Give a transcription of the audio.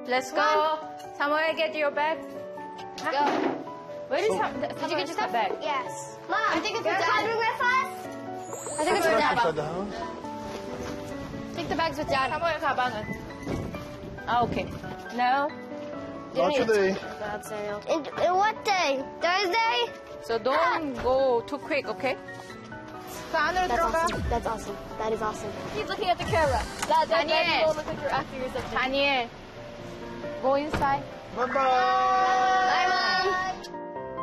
Let's go. Samuel, get your bag. Go. Where is Did you get your bag? Yes. Mom, I think it's coming with us. I think it's with Inside Dad. the house? Take the bags with Dad. 사모의 가방은. Okay. No. Not today. Bad sale. And what day? Thursday? So don't go too quick, okay? 그 안으로 That's 들어가. awesome. That's awesome. That is awesome. He's looking at the camera. Dad, Daniel. go look like you're acting or something. Daniel, go inside. Bye-bye.